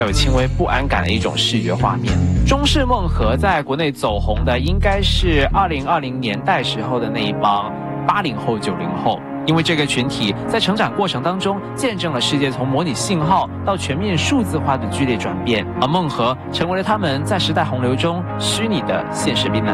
有轻微不安感的一种视觉画面。中式梦河在国内走红的应该是2020年代时候的那一帮80后、90后。因为这个群体在成长过程当中见证了世界从模拟信号到全面数字化的剧烈转变，而梦河成为了他们在时代洪流中虚拟的现实避难